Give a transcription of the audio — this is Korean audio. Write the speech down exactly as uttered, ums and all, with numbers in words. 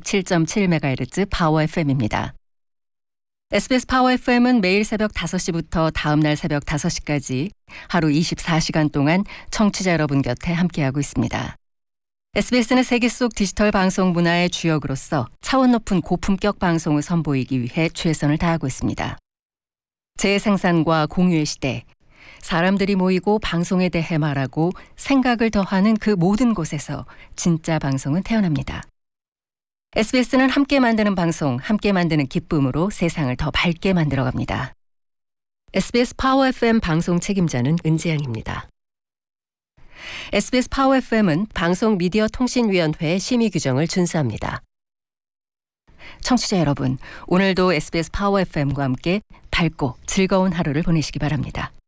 백칠 점 칠 메가헤르츠 파워 에프엠입니다. 에스비에스 파워 에프엠은 매일 새벽 다섯 시부터 다음 날 새벽 다섯 시까지 하루 이십사 시간 동안 청취자 여러분 곁에 함께하고 있습니다. 에스비에스는 세계 속 디지털 방송 문화의 주역으로서 차원 높은 고품격 방송을 선보이기 위해 최선을 다하고 있습니다. 재생산과 공유의 시대, 사람들이 모이고 방송에 대해 말하고 생각을 더하는 그 모든 곳에서 진짜 방송은 태어납니다. 에스비에스는 함께 만드는 방송, 함께 만드는 기쁨으로 세상을 더 밝게 만들어갑니다. 에스비에스 파워 에프엠 방송 책임자는 은지양입니다. 에스비에스 파워 에프엠은 방송미디어통신위원회의 심의 규정을 준수합니다. 청취자 여러분, 오늘도 에스비에스 파워 에프엠과 함께 밝고 즐거운 하루를 보내시기 바랍니다.